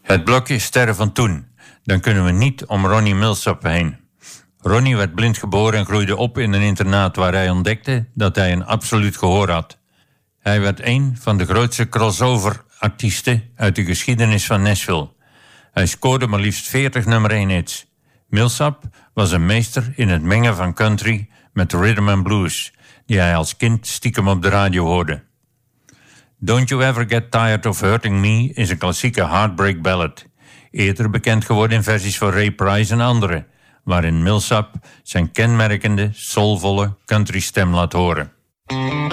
Het blokje Sterren van Toen. Dan kunnen we niet om Ronnie Milsap heen. Ronnie werd blind geboren en groeide op in een internaat waar hij ontdekte dat hij een absoluut gehoor had. Hij werd een van de grootste crossover-artiesten uit de geschiedenis van Nashville. Hij scoorde maar liefst 40 nummer 1 hits. Milsap was een meester in het mengen van country met rhythm and blues, die hij als kind stiekem op de radio hoorde. Don't You Ever Get Tired of Hurting Me is een klassieke heartbreak ballad, eerder bekend geworden in versies van Ray Price en anderen, waarin Milsap zijn kenmerkende, soulvolle country stem laat horen.